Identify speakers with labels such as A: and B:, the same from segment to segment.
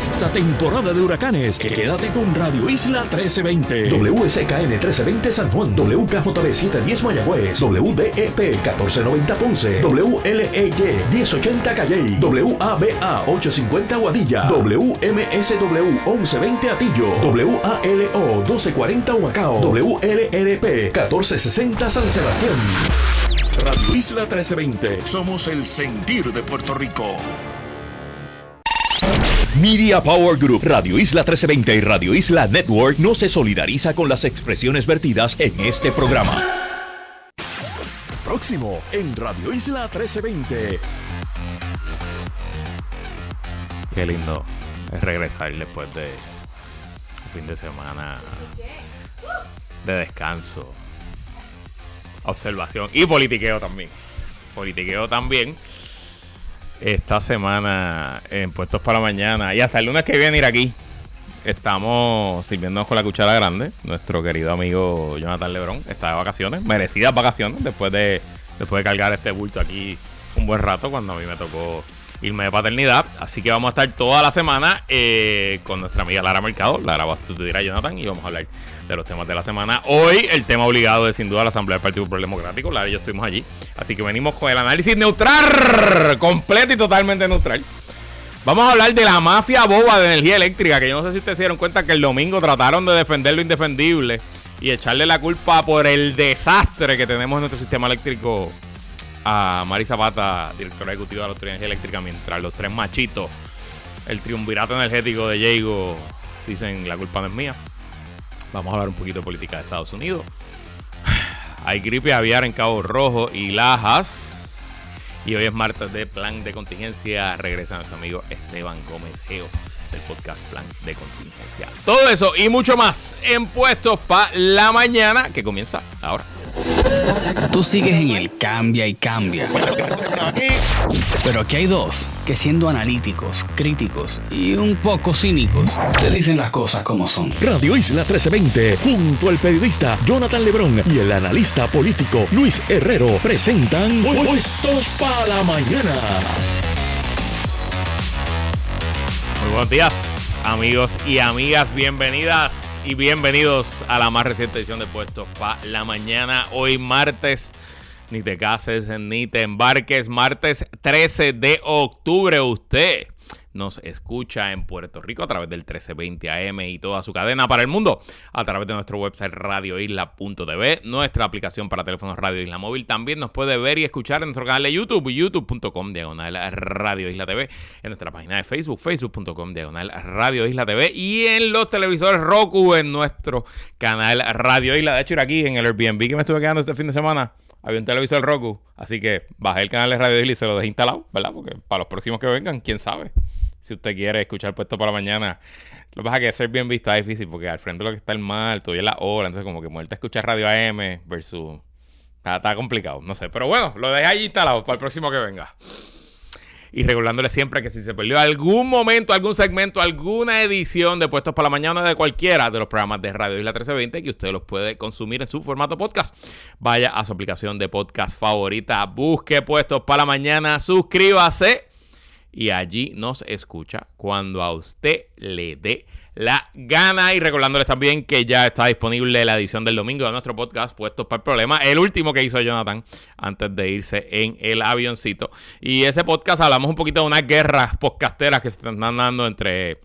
A: esta temporada de huracanes, quédate con Radio Isla 1320. WSKN 1320 San Juan, WKJB 710 Mayagüez, WDEP 1490 Ponce, WLEY 1080 Calley, WABA 850 Guadilla, WMSW 1120 Atillo, WALO 1240 Humacao, WLRP 1460 San Sebastián. Radio Isla 1320. Somos el sentir de Puerto Rico. Media Power Group, Radio Isla 1320 y Radio Isla Network no se solidariza con las expresiones vertidas en este programa. Próximo en Radio Isla 1320.
B: Qué lindo es regresar después de un fin de semana de descanso, observación y politiqueo también. Esta semana en Puestos para la Mañana y hasta el lunes que viene ir aquí. Estamos sirviéndonos con la cuchara grande. Nuestro querido amigo Jonathan Lebrón está de vacaciones, merecidas vacaciones, después de cargar este bulto aquí un buen rato cuando a mí me tocó irme de paternidad. Así que vamos a estar toda la semana con nuestra amiga Lara Mercado. Lara va a sustituir a Jonathan y vamos a hablar de los temas de la semana. Hoy el tema obligado es sin duda la Asamblea del Partido Popular Democrático. Lara y yo estuvimos allí. Así que venimos con el análisis neutral, completo y totalmente neutral. Vamos a hablar de la mafia boba de energía eléctrica, que yo no sé si ustedes se dieron cuenta que el domingo trataron de defender lo indefendible y echarle la culpa por el desastre que tenemos en nuestro sistema eléctrico a Mari Zapata, directora ejecutiva de la Autoridad de Energía Eléctrica, mientras los tres machitos, el triunvirato energético de Diego, dicen la culpa no es mía. Vamos a hablar un poquito de política de Estados Unidos. Hay gripe aviar en Cabo Rojo y Lajas. Y hoy es martes de Plan de Contingencia. Regresa nuestro amigo Esteban Gómez Geo del podcast Plan de Contingencia. Todo eso y mucho más en Puestos para la Mañana, que comienza ahora.
C: Tú sigues en el cambia y cambia. Pero aquí hay dos que, siendo analíticos, críticos y un poco cínicos, te dicen las cosas como son.
A: Radio Isla 1320, junto al periodista Jonathan Lebrón y el analista político Luis Herrero, presentan Puestos para la Mañana.
B: Muy buenos días, amigos y amigas. Bienvenidas y bienvenidos a la más reciente edición de Puestos para la Mañana. Hoy martes, ni te cases ni te embarques, martes 13 de octubre. Usted nos escucha en Puerto Rico a través del 1320 AM y toda su cadena para el mundo a través de nuestro website radioisla.tv, nuestra aplicación para teléfonos Radio Isla Móvil. También nos puede ver y escuchar en nuestro canal de YouTube, youtube.com/Radio Isla TV, en nuestra página de Facebook, facebook.com/Radio Isla TV, y en los televisores Roku en nuestro canal Radio Isla. De hecho, ir aquí en el Airbnb que me estuve quedando este fin de semana, había un televisor Roku, así que bajé el canal de Radio Isla y se lo dejé instalado, ¿verdad? Porque para los próximos que vengan, quién sabe. Si usted quiere escuchar Puesto para la Mañana, lo que pasa es que ser bien visto es difícil, porque al frente lo que está el mar, todavía es la hora, entonces como que muerte a escuchar Radio AM versus... Está complicado, no sé. Pero bueno, lo dejé ahí instalado para el próximo que venga. Y recordándole siempre que si se perdió algún momento, algún segmento, alguna edición de Puestos para la Mañana de cualquiera de los programas de Radio Isla 1320, que usted los puede consumir en su formato podcast, vaya a su aplicación de podcast favorita, busque Puestos para la Mañana, suscríbase y allí nos escucha cuando a usted le dé la gana. Y recordándoles también que ya está disponible la edición del domingo de nuestro podcast Puestos para el Problema, el último que hizo Jonathan antes de irse en el avioncito. Y ese podcast hablamos un poquito de unas guerras podcasteras que se están dando entre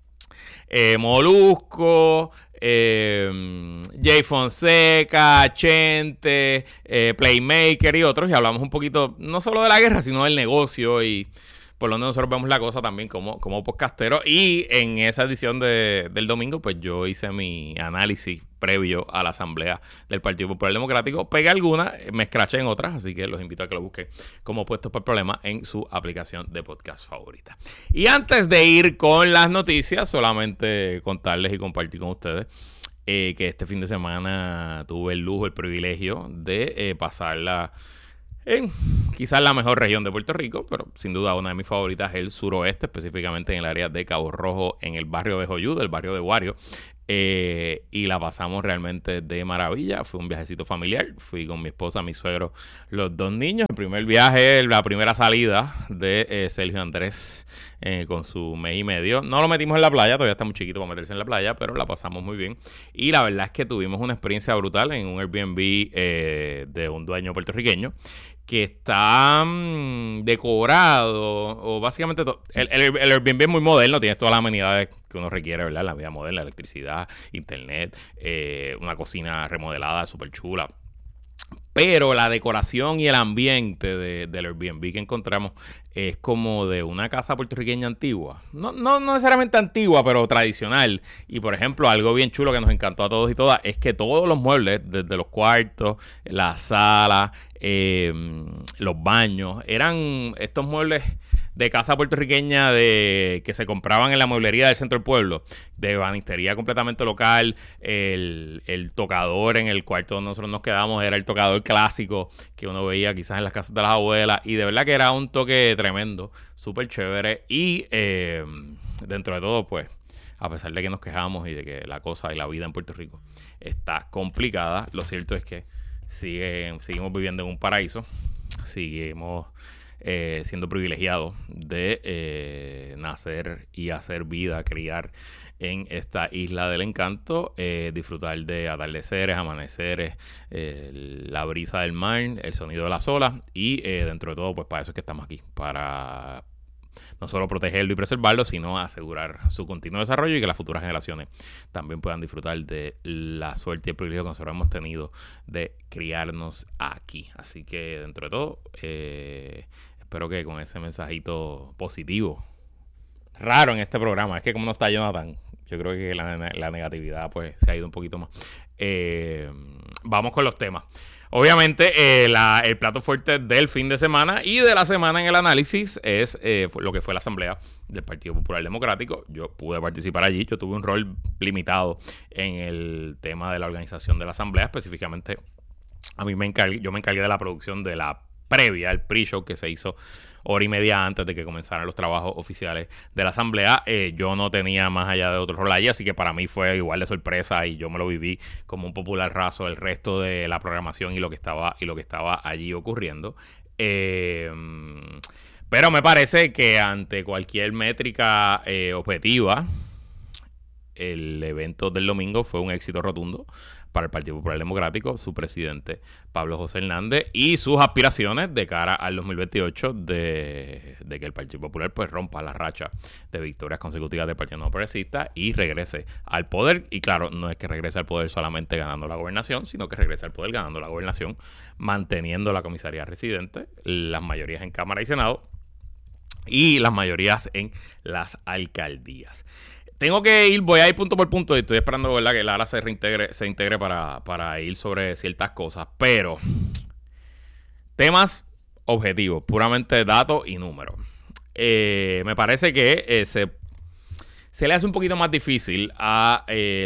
B: Molusco, Jay Fonseca, Chente, Playmaker y otros. Y hablamos un poquito no solo de la guerra, sino del negocio y por donde nosotros vemos la cosa también como podcastero. Y en esa edición del domingo, pues yo hice mi análisis previo a la asamblea del Partido Popular Democrático. Pegué algunas, me escraché en otras, así que los invito a que lo busquen como Puestos para el Problema en su aplicación de podcast favorita. Y antes de ir con las noticias, solamente contarles y compartir con ustedes que este fin de semana tuve el lujo, el privilegio de pasarla en quizás la mejor región de Puerto Rico, pero sin duda una de mis favoritas es el suroeste, específicamente en el área de Cabo Rojo, en el barrio de Joyuda, el barrio de Guario, Y la pasamos realmente de maravilla. Fue un viajecito familiar. Fui con mi esposa, mi suegro, los 2 niños. El primer viaje, la primera salida de Sergio Andrés con su mes y medio. No lo metimos en la playa, todavía está muy chiquito para meterse en la playa, pero la pasamos muy bien. Y la verdad es que tuvimos una experiencia brutal en un Airbnb de un dueño puertorriqueño que está decorado, o básicamente el Airbnb es muy moderno, tiene todas las amenidades que uno requiere, ¿verdad? La vida moderna, electricidad, internet, una cocina remodelada súper chula. Pero la decoración y el ambiente del Airbnb que encontramos es como de una casa puertorriqueña antigua. No necesariamente antigua, pero tradicional. Y, por ejemplo, algo bien chulo que nos encantó a todos y todas es que todos los muebles, desde los cuartos, la sala, los baños, eran estos muebles de casa puertorriqueña que se compraban en la mueblería del centro del pueblo, de banistería completamente local. El tocador en el cuarto donde nosotros nos quedamos era el tocador clásico que uno veía quizás en las casas de las abuelas, y de verdad que era un toque tremendo, súper chévere. Y dentro de todo, pues, a pesar de que nos quejamos y de que la cosa y la vida en Puerto Rico está complicada, lo cierto es que seguimos viviendo en un paraíso, seguimos siendo privilegiados de nacer y hacer vida, criar en esta isla del encanto, disfrutar de atardeceres, amaneceres, la brisa del mar, el sonido de las olas, y dentro de todo, pues para eso es que estamos aquí, para no solo protegerlo y preservarlo, sino asegurar su continuo desarrollo y que las futuras generaciones también puedan disfrutar de la suerte y el privilegio que nosotros hemos tenido de criarnos aquí. Así que dentro de todo, espero que con ese mensajito positivo, raro en este programa, es que como no está Jonathan, yo creo que la negatividad pues se ha ido un poquito más. Vamos con los temas. Obviamente, el plato fuerte del fin de semana y de la semana en el análisis es lo que fue la asamblea del Partido Popular Democrático. Yo pude participar allí, yo tuve un rol limitado en el tema de la organización de la asamblea. Específicamente, yo me encargué de la producción de la previa, el pre-show que se hizo hora y media antes de que comenzaran los trabajos oficiales de la asamblea. Yo no tenía más allá de otro rol allí, así que para mí fue igual de sorpresa y yo me lo viví como un popular raso el resto de la programación y lo que estaba allí ocurriendo. Pero me parece que ante cualquier métrica objetiva, el evento del domingo fue un éxito rotundo para el Partido Popular Democrático, su presidente Pablo José Hernández y sus aspiraciones de cara al 2028 de que el Partido Popular pues rompa la racha de victorias consecutivas del Partido No Progresista y regrese al poder. Y claro, no es que regrese al poder solamente ganando la gobernación, sino que regrese al poder ganando la gobernación, manteniendo la comisaría residente, las mayorías en Cámara y Senado y las mayorías en las alcaldías. Voy a ir punto por punto y estoy esperando, ¿verdad?, que Lara se integre para ir sobre ciertas cosas. Pero temas objetivos, puramente datos y números. Me parece que se le hace un poquito más difícil a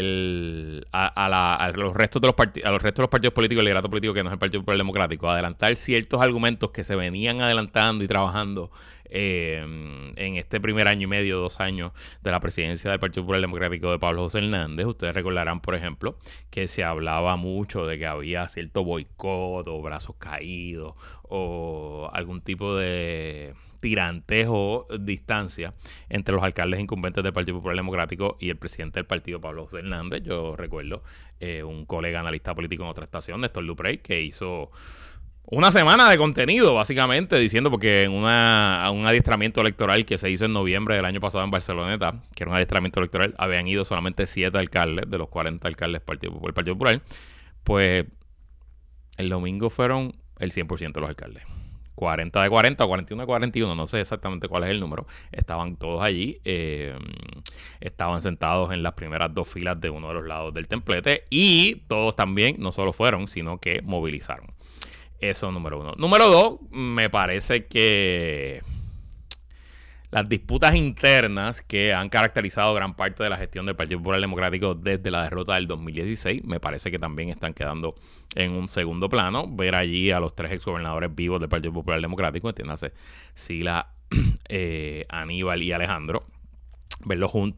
B: los restos de los partidos políticos, el liderato político que no es el Partido Popular Democrático, adelantar ciertos argumentos que se venían adelantando y trabajando en este primer año y medio, 2 años de la presidencia del Partido Popular Democrático de Pablo José Hernández. Ustedes recordarán, por ejemplo, que se hablaba mucho de que había cierto boicot o brazos caídos o algún tipo de tirantes o distancia entre los alcaldes incumbentes del Partido Popular Democrático y el presidente del partido, Pablo José Hernández. Yo recuerdo un colega analista político en otra estación, Néstor Duprey, que hizo una semana de contenido, básicamente, diciendo, porque en un adiestramiento electoral que se hizo en noviembre del año pasado en Barceloneta, que era un adiestramiento electoral, habían ido solamente 7 alcaldes de los 40 alcaldes del Partido Popular. Pues el domingo fueron el 100% de los alcaldes. 40 de 40 o 41 de 41, no sé exactamente cuál es el número. Estaban todos allí, estaban sentados en las primeras 2 filas de uno de los lados del templete, y todos también no solo fueron, sino que movilizaron. Eso, número 1. Número 2, me parece que las disputas internas que han caracterizado gran parte de la gestión del Partido Popular Democrático desde la derrota del 2016, me parece que también están quedando en un segundo plano. Ver allí a los 3 exgobernadores vivos del Partido Popular Democrático, entiéndase Sila, Aníbal y Alejandro, verlos juntos,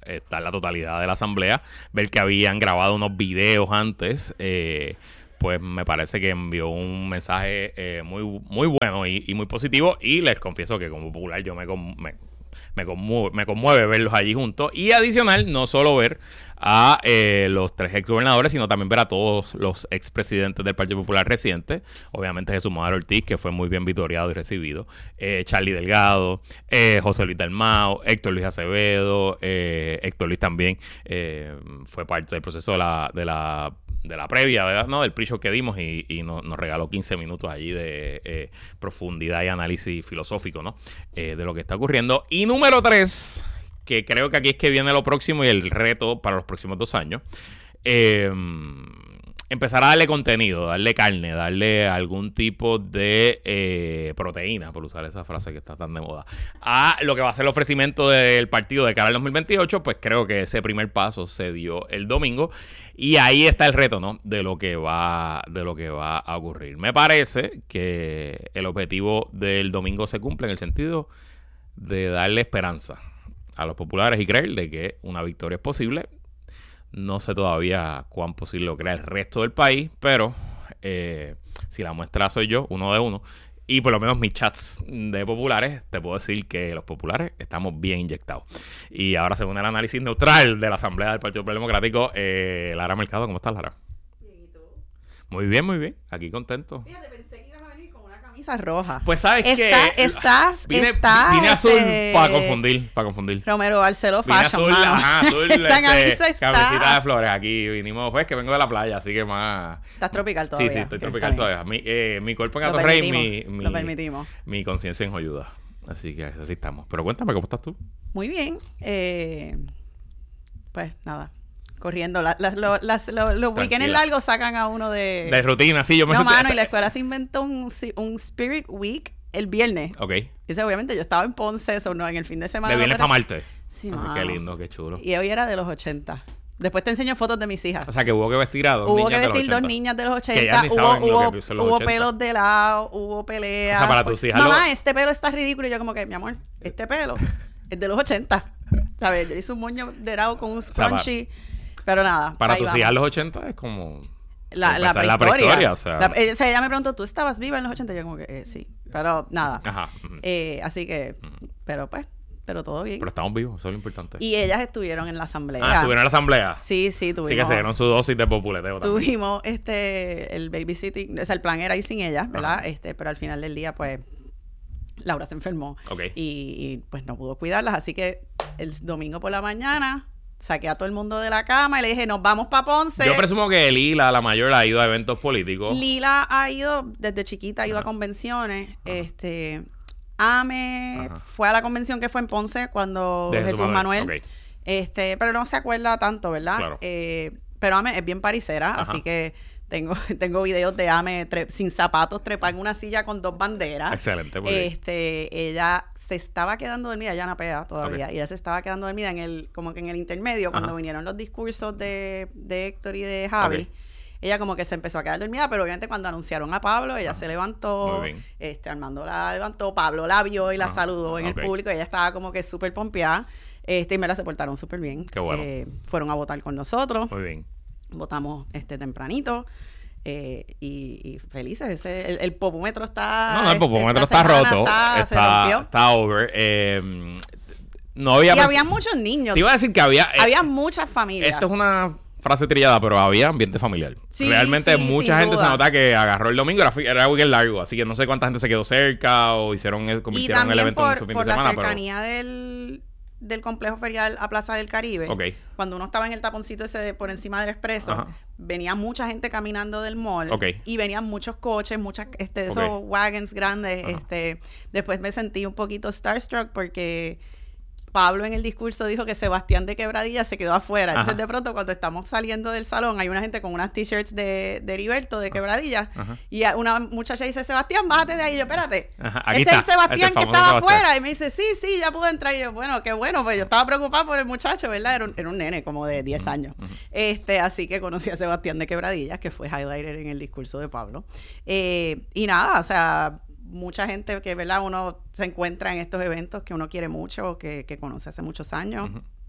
B: está la totalidad de la asamblea, ver que habían grabado unos videos antes, pues me parece que envió un mensaje muy, muy bueno y muy positivo, y les confieso que como popular yo me conmueve verlos allí juntos, y adicional, no solo ver a los 3 exgobernadores, sino también ver a todos los expresidentes del Partido Popular recientes. Obviamente Jesús Madero Ortiz, que fue muy bien vitoriado y recibido, Charlie Delgado, José Luis Dalmau, Héctor Luis Acevedo, Héctor Luis también fue parte del proceso de la previa, ¿verdad? ¿No? Del pre-show que dimos, y nos regaló 15 minutos allí de profundidad y análisis filosófico, ¿no? De lo que está ocurriendo. Y número 3, que creo que aquí es que viene lo próximo y el reto para los próximos 2 años, empezar a darle contenido, darle carne, darle algún tipo de proteína, por usar esa frase que está tan de moda, a lo que va a ser el ofrecimiento del partido de cara al 2028. Pues creo que ese primer paso se dio el domingo, y ahí está el reto, ¿no? de lo que va a ocurrir. Me parece que el objetivo del domingo se cumple en el sentido de darle esperanza a los populares y creer de que una victoria es posible. No sé todavía cuán posible lo crea el resto del país, pero si la muestra soy yo, uno de uno, y por lo menos mis chats de populares, te puedo decir que los populares estamos bien inyectados. Y ahora, según el análisis neutral de la Asamblea del Partido Popular Democrático, Lara Mercado, ¿cómo estás, Lara?
D: Bien, ¿y tú?
B: Muy bien, muy bien. Aquí contento.
D: Fíjate, pensé que ibas a venir con una camisa roja.
B: Pues sabes que vine azul para confundir.
D: Romero Barceló
B: Vine
D: Fashion,
B: azul,
D: mano.
B: ajá, azul,
D: Esa camisa está.
B: camisita de flores. Aquí vinimos, pues, que vengo de la playa, así que más...
D: Estás tropical todavía.
B: Sí, estoy
D: Está
B: tropical
D: bien.
B: todavía. Mi cuerpo en
D: Lo
B: Gato Rey,
D: permitimos, lo permitimos.
B: mi conciencia en joyuda. Así que así estamos. Pero cuéntame, ¿cómo estás tú?
D: Muy bien. Pues nada, corriendo. Los weekends largos sacan a uno de...
B: De rutina, sí. Yo me
D: No,
B: sentí...
D: mano, y la escuela se inventó un Spirit Week el viernes.
B: Ok.
D: Ese, obviamente, yo estaba en Ponce, eso no, en el fin de semana.
B: De viernes para Marte.
D: Sí,
B: Ay,
D: mano.
B: qué lindo, qué chulo.
D: Y hoy era de los 80. Después te enseño fotos de mis hijas.
B: O sea, que hubo que vestir a dos
D: Hubo
B: niñas
D: que
B: de los
D: vestir
B: 80.
D: dos niñas de los 80.
B: Que ellas ni saben lo que son los
D: Hubo
B: 80.
D: pelos de lado, hubo peleas.
B: O sea, para tus hijas
D: Mamá, este pelo está ridículo. Y yo como que, mi amor, este pelo es de los 80. ¿Sabes? Yo hice un moño de lado con un scrunchie. Pero nada.
B: Para
D: ahí
B: tus
D: vamos.
B: hijas los 80 es como...
D: La
B: prehistoria, o sea...
D: ella me preguntó, ¿tú estabas viva en los 80? Y yo como que, sí. Pero nada.
B: Ajá.
D: Así que, pero todo bien.
B: Pero estamos vivos, eso es lo importante.
D: Y ellas estuvieron en la asamblea.
B: ¿Estuvieron en la asamblea?
D: Sí, tuvimos.
B: Sí, que se dieron su dosis de populeteo también.
D: Tuvimos el babysitting, o sea, el plan era ir sin ella, ¿verdad? Pero al final del día, pues, Laura se enfermó.
B: Ok.
D: Y pues no pudo cuidarlas, así que el domingo por la mañana saqué a todo el mundo de la cama y le dije, nos vamos para Ponce.
B: Yo presumo que Lila, la mayor, ha ido a eventos políticos.
D: Lila ha ido, desde chiquita ha ido a convenciones, Ame fue a la convención que fue en Ponce cuando
B: De
D: Jesús Manuel.
B: Okay.
D: Pero no se acuerda tanto, ¿verdad?
B: Claro.
D: Pero Ame es bien parisera, así que tengo videos de Ame sin zapatos, trepa en una silla con 2 banderas.
B: Excelente. Muy bien.
D: Ella se estaba quedando dormida, ella napea todavía, y ella se estaba quedando dormida como que en el intermedio, cuando vinieron los discursos de Héctor y de Javi.
B: Okay.
D: Ella como que se empezó a quedar dormida, pero obviamente cuando anunciaron a Pablo, ella se levantó,
B: Muy bien.
D: Armando la levantó, Pablo la vio y la saludó en el público, ella estaba como que súper pompeada, y me la se portaron súper bien.
B: Qué bueno.
D: Fueron a votar con nosotros.
B: Muy bien.
D: Votamos tempranito. Y felices. El popómetro está...
B: No, el popómetro está roto.
D: Se rompió.
B: Está over. No había...
D: Y había muchos niños.
B: Te iba a decir que había...
D: había muchas familias.
B: Esto es una frase trillada, pero había ambiente familiar.
D: Sí,
B: Realmente
D: sí,
B: mucha
D: sin
B: gente
D: duda.
B: se nota que agarró el domingo, era weekend largo, así que no sé cuánta gente se quedó cerca o convirtieron el evento en su fin
D: por
B: de semana.
D: la cercanía del complejo ferial a Plaza del Caribe.
B: Ok.
D: Cuando uno estaba en el taponcito ese por encima del expreso, venía mucha gente caminando del mall.
B: Ok.
D: Y venían muchos coches, esos wagons grandes. Después me sentí un poquito starstruck porque Pablo en el discurso dijo que Sebastián de Quebradilla se quedó afuera. Entonces de pronto cuando estamos saliendo del salón hay una gente con unas t-shirts de Heriberto de Quebradilla y una muchacha dice, Sebastián, bájate de ahí. Y yo, espérate,
B: Aquí
D: este es el
B: está,
D: Sebastián
B: este
D: que
B: famoso
D: estaba
B: Sebastián.
D: afuera. Y me dice, sí, ya pudo entrar. Y yo, bueno, qué bueno, pues yo estaba preocupada por el muchacho, ¿verdad? Era un nene como de 10 años. Así que conocí a Sebastián de Quebradilla, que fue highlighter en el discurso de Pablo. Y nada, o sea, mucha gente que, ¿verdad? Uno se encuentra en estos eventos que uno quiere mucho, que conoce hace muchos años.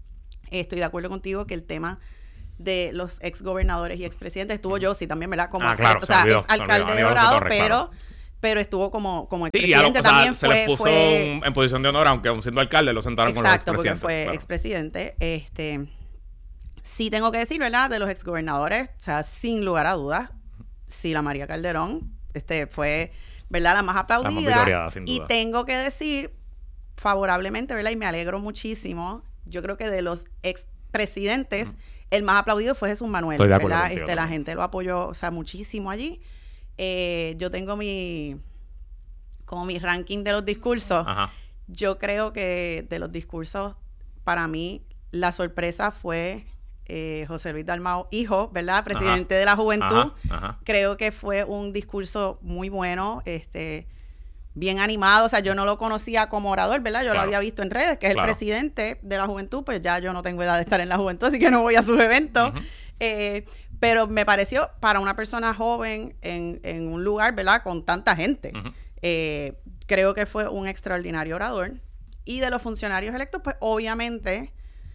D: Estoy de acuerdo contigo que el tema de los ex gobernadores y expresidentes estuvo Yossi también, ¿verdad? Como
B: claro,
D: o sea, es alcalde de Dorado, pero estuvo como expresidente también.
B: Se les puso en posición de honor, aunque aún siendo alcalde lo sentaron con los expresidentes.
D: Exacto, porque fue expresidente. Sí tengo que decir, ¿verdad? De los exgobernadores, o sea, sin lugar a dudas, Sila María Calderón fue, ¿verdad? La más aplaudida. La sin duda. Y tengo que decir favorablemente, ¿verdad? Y me alegro muchísimo. Yo creo que de los expresidentes, el más aplaudido fue Jesús Manuel, ¿verdad? La gente lo apoyó, o sea, muchísimo allí. Yo tengo mi ranking de los discursos. Ajá. Yo creo que de los discursos, para mí, la sorpresa fue José Luis Dalmau, hijo, ¿verdad? Presidente de la Juventud. Ajá. Creo que fue un discurso muy bueno, bien animado. O sea, yo no lo conocía como orador, ¿verdad? Yo lo había visto en redes, que es el presidente de la Juventud. Pues ya yo no tengo edad de estar en la Juventud, así que no voy a sus eventos. Pero me pareció, para una persona joven en un lugar, ¿verdad? Con tanta gente, creo que fue un extraordinario orador. Y de los funcionarios electos, pues obviamente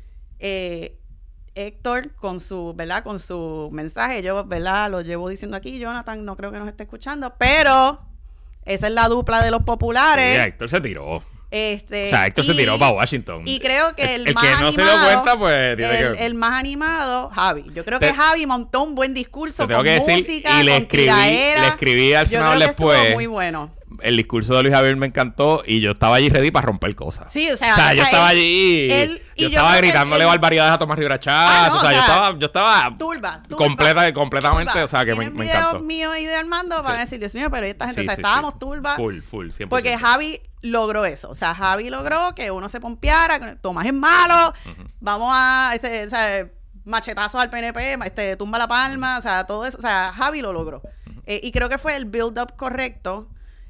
D: Héctor con su, ¿verdad? Con su mensaje, yo, ¿verdad? Lo llevo diciendo aquí, Jonathan no creo que nos esté escuchando, pero esa es la dupla de los populares.
B: Sí, Héctor se tiró. O sea, Héctor se tiró para Washington.
D: Y creo que el más
B: que
D: animado,
B: no se dio cuenta, pues tiene
D: el más animado, Javi. Yo creo que Javi montó un buen discurso con música,
B: y le escribí al senador después.
D: Muy bueno.
B: El discurso de Luis Javier me encantó y yo estaba allí ready para romper cosas.
D: Sí, o sea
B: yo estaba allí. Yo estaba gritándole barbaridades a Tomás Rivera Chávez. Yo estaba completamente. O sea, que me encantó.
D: Videos míos y de Armando van a decir, Dios mío, pero esta gente, estábamos turba.
B: Full, 100%.
D: Porque Javi logró eso. O sea, Javi logró que uno se pompeara. Tomás es malo. Vamos a, machetazos al PNP, tumba la palma. O sea, todo eso. O sea, Javi lo logró. Y creo que fue el build-up correcto.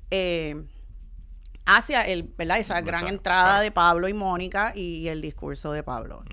D: Hacia ¿verdad? Esa gran entrada de Pablo y Mónica y el discurso de Pablo.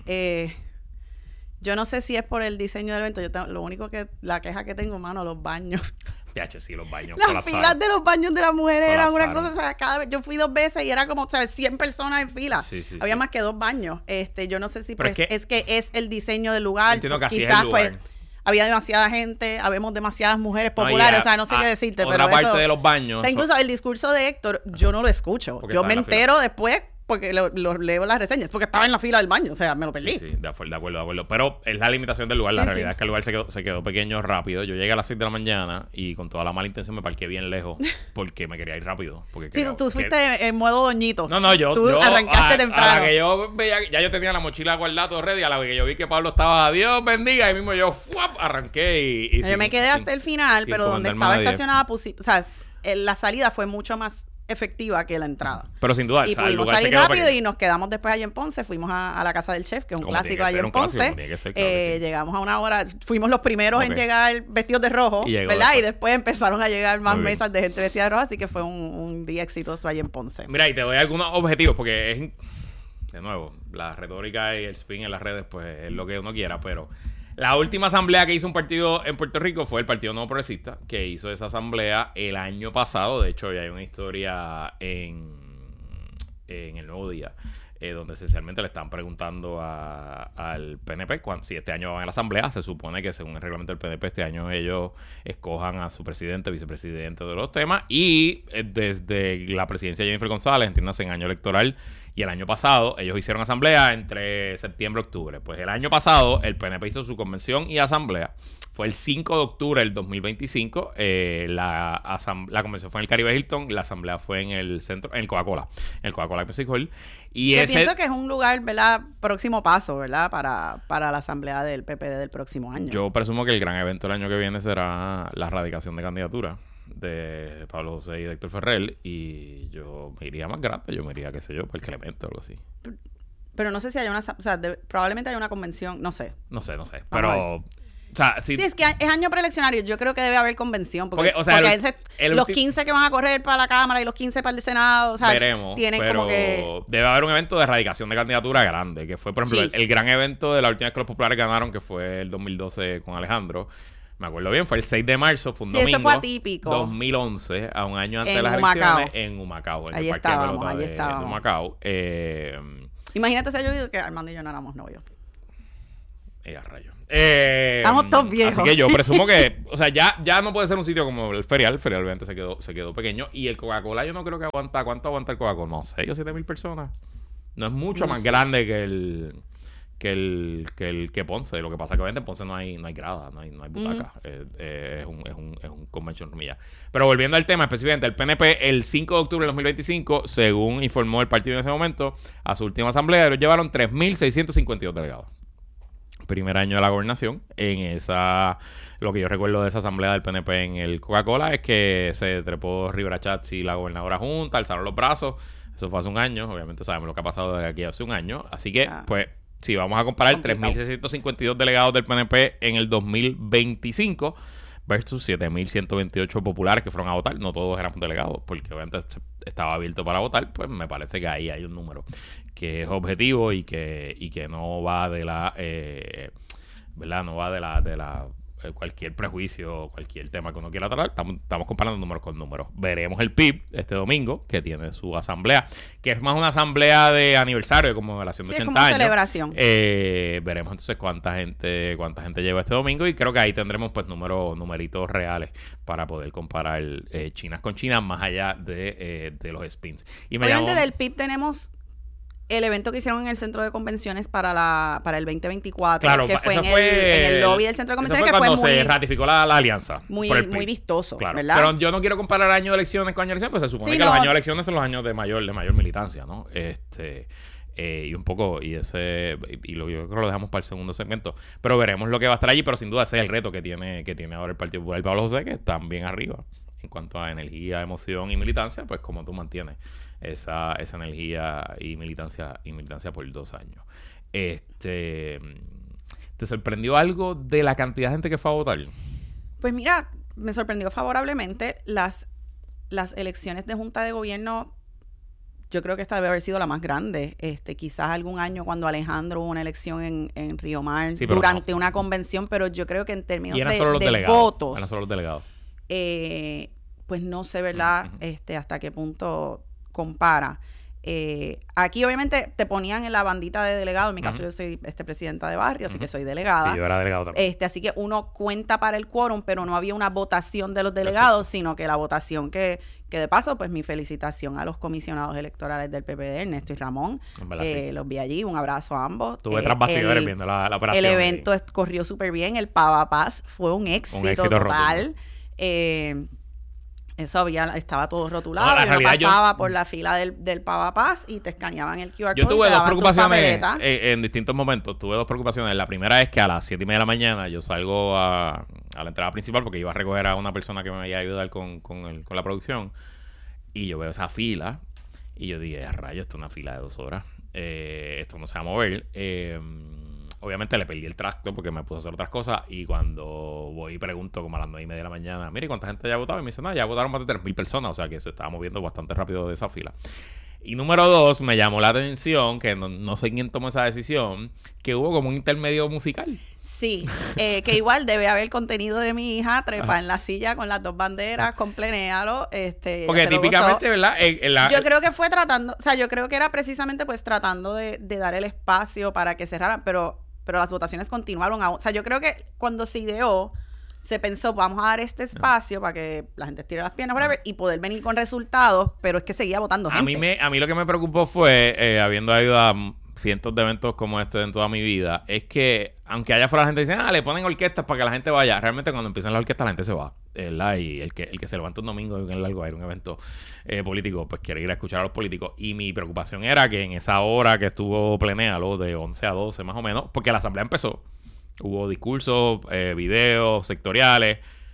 D: Yo no sé si es por el diseño del evento. Lo único la queja que tengo, mano, los baños.
B: Sí, los baños.
D: Las filas de los baños de las mujeres eran una cosa, o sea, cada vez, yo fui 2 veces y era como, ¿sabes? 100 personas en fila. Había más que 2 baños. Yo no sé si pues, es que es el diseño del lugar.
B: Entiendo que
D: quizás,
B: así es el lugar.
D: Pues, había demasiada gente, habemos demasiadas mujeres populares, o sea, no sé qué decirte, pero
B: otra parte de los baños.
D: Incluso el discurso de Héctor, yo no lo escucho. Yo me entero después porque lo leo las reseñas, porque estaba en la fila del baño, o sea, me lo perdí.
B: Sí, de acuerdo. Pero es la limitación del lugar, la realidad es que el lugar se quedó pequeño rápido. Yo llegué a las 6 de la mañana y con toda la mala intención me parqué bien lejos porque me quería ir rápido.
D: Tú fuiste en modo doñito.
B: No, yo
D: arrancaste temprano.
B: A la que yo veía, ya yo tenía la mochila guardada todo ready, a la que yo vi que Pablo estaba, Dios bendiga, ahí mismo yo arranqué y
D: yo me quedé hasta el final, pero donde estaba estacionada, o sea, la salida fue mucho más efectiva que la entrada.
B: Pero sin duda,
D: y pudimos salir rápido y nos quedamos después allí en Ponce. Fuimos a la casa del chef, que es un clásico allí en Ponce. Llegamos a una hora, fuimos los primeros en llegar vestidos de rojo, ¿verdad? Y después empezaron a llegar más mesas de gente vestida de rojo, así que fue un día exitoso allí en Ponce.
B: Mira, y te doy algunos objetivos, porque es, de nuevo, la retórica y el spin en las redes, pues es lo que uno quiera, pero la última asamblea que hizo un partido en Puerto Rico fue el Partido Nuevo Progresista, que hizo esa asamblea el año pasado. De hecho, ya hay una historia en El Nuevo Día, donde esencialmente le están preguntando al PNP si este año van a la asamblea. Se supone que según el reglamento del PNP este año ellos escojan a su presidente, vicepresidente de los temas, y desde la presidencia de Jennifer González, entiéndase, en año electoral, y el año pasado ellos hicieron asamblea entre septiembre y octubre. Pues el año pasado el PNP hizo su convención y asamblea. Fue el 5 de octubre del 2025. La convención fue en el Caribe Hilton. La asamblea fue en el centro, en el Coca-Cola. En el Coca-Cola Music Hall. Y
D: yo pienso que es un lugar, ¿verdad? Próximo paso, ¿verdad? Para la asamblea del PPD del próximo año.
B: Yo presumo que el gran evento el año que viene será la radicación de candidatura de Pablo José y de Héctor Ferrer, y yo me iría más grande, yo me iría, qué sé yo, por el Clemente o algo así.
D: Pero no sé si hay una, o sea, probablemente hay una convención, no sé.
B: No sé, pero o sea,
D: sí, es que es año preeleccionario, yo creo que debe haber convención, porque
B: o sea,
D: los 15 que van a correr para la Cámara y los 15 para el Senado, o sea,
B: veremos,
D: tienen
B: pero
D: como que
B: debe haber un evento de erradicación de candidatura grande, que fue, por ejemplo, el gran evento de la última vez que los populares ganaron, que fue el 2012 con Alejandro. Me acuerdo bien, fue el 6 de marzo, fue un domingo.
D: Eso fue atípico.
B: 2011, a un año antes de las elecciones, en Humacao. En
D: ahí
B: el parque
D: estábamos.
B: de Humacao.
D: Imagínate si ha llovido que Armando y yo no éramos novios.
B: A rayos.
D: Estamos todos viejos.
B: Así que yo presumo que, o sea, ya no puede ser un sitio como el Ferial. El Ferial obviamente se quedó pequeño. Y el Coca-Cola yo no creo que aguanta. ¿Cuánto aguanta el Coca-Cola? No, 6 o 7 mil personas. No es mucho más grande que Ponce. Lo que pasa es que obviamente en Ponce no hay grada, no hay butaca. Es un convention room ya. Pero volviendo al tema específicamente, el PNP el 5 de octubre de 2025, según informó el partido en ese momento, a su última asamblea, ellos llevaron 3.652 delegados. Primer año de la gobernación. Lo que yo recuerdo de esa asamblea del PNP en el Coca-Cola es que se trepó Rivera Schatz y la gobernadora junta, alzaron los brazos. Eso fue hace un año. Obviamente sabemos lo que ha pasado de aquí hace un año. Así que, pues, si vamos a comparar 3.652 delegados del PNP en el 2025 versus 7.128 populares que fueron a votar, no todos eran delegados, porque obviamente estaba abierto para votar, pues me parece que ahí hay un número que es objetivo y que no va de la ¿verdad? No va de la cualquier prejuicio o cualquier tema que uno quiera tratar. Estamos comparando números con números. Veremos el PIB este domingo, que tiene su asamblea, que es más una asamblea de aniversario, como relación de 80 años.
D: Celebración.
B: Veremos entonces cuánta gente lleva este domingo, y creo que ahí tendremos pues numeritos reales para poder comparar chinas con chinas, más allá de los spins. Y
D: obviamente del PIB tenemos el evento que hicieron en el centro de convenciones para el 2024,
B: claro,
D: que fue en el lobby del centro de convenciones, que fue
B: cuando se ratificó la alianza.
D: Muy vistoso, claro. ¿Verdad?
B: Pero yo no quiero comparar año de elecciones con año de elecciones, pues se supone que los años de elecciones son los años de mayor militancia, ¿no? Y un poco, yo creo que lo dejamos para el segundo segmento, pero veremos lo que va a estar allí. Pero sin duda ese es el reto que tiene ahora el Partido Popular y Pablo José, que están bien arriba en cuanto a energía, emoción y militancia. Pues como tú mantienes esa energía y militancia por 2 años. ¿Te sorprendió algo de la cantidad de gente que fue a votar?
D: Pues mira, me sorprendió favorablemente las elecciones de Junta de Gobierno. Yo creo que esta debe haber sido la más grande. Quizás algún año cuando Alejandro hubo una elección en Río Mar, sí, durante una convención, pero yo creo que en términos de votos,
B: eran solo los delegados.
D: Pues no sé, ¿verdad? Hasta qué punto compara. Aquí obviamente te ponían en la bandita de delegado. En mi caso yo soy presidenta de barrio, así que soy delegada.
B: Sí, yo era delegado también.
D: Así que uno cuenta para el quórum, pero no había una votación de los delegados, sino que la votación que de paso, pues mi felicitación a los comisionados electorales del PPD, Ernesto y Ramón. Sí. Los vi allí, un abrazo a ambos.
B: Estuve tras bastidores viendo la operación.
D: El evento corrió súper bien, el Pava Paz fue un éxito total. Eso estaba todo rotulado. No, yo pasaba por la fila del Pava Paz y te escaneaban el QR code.
B: Yo tuve dos preocupaciones en distintos momentos. Tuve dos preocupaciones. La primera es que a las 7:30 de la mañana yo salgo a la entrada principal porque iba a recoger a una persona que me iba a ayudar con la producción. Y yo veo esa fila y yo dije, rayo, esto es una fila de 2 horas. Esto no se va a mover. Obviamente le perdí el tracto porque me puse a hacer otras cosas. Y cuando voy y pregunto como a las 9:30 de la mañana, mire, ¿cuánta gente ya ha votado? Y me dice, no, ya votaron más de 3.000 personas. O sea que se estaba moviendo bastante rápido de esa fila. Y número 2, me llamó la atención, que no sé quién tomó esa decisión, que hubo como un intermedio musical.
D: Sí, que igual debe haber contenido de mi hija, trepa en la silla con las 2 banderas, con plenéalo.
B: Porque típicamente, ¿verdad?
D: Yo creo que fue yo creo que era precisamente pues tratando de dar el espacio para que cerraran, pero las votaciones continuaron. Yo creo que cuando se ideó, se pensó, vamos a dar este espacio para que la gente estire las piernas, whatever, y poder venir con resultados, pero es que seguía votando gente.
B: A mí lo que me preocupó fue, habiendo ayudado a cientos de eventos como este en toda mi vida, es que, aunque allá afuera la gente dice, le ponen orquestas para que la gente vaya, realmente cuando empiezan las orquestas la gente se va, ¿verdad? Y el que se levanta un domingo y en largo a ir a un evento político, pues quiere ir a escuchar a los políticos. Y mi preocupación era que en esa hora que estuvo plenéalo, de 11 a 12 más o menos, porque la asamblea empezó, hubo discursos, videos sectoriales,